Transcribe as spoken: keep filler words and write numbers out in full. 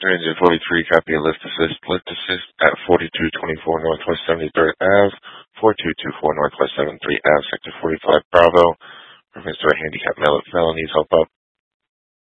three forty-three, copy of lift assist, lift assist at forty-two twenty-four Northwest seventy-third Avenue, forty-two twenty-four Northwest seventy-three Avenue, Sector forty-five Bravo. Reference to a handicap male felonies, help up.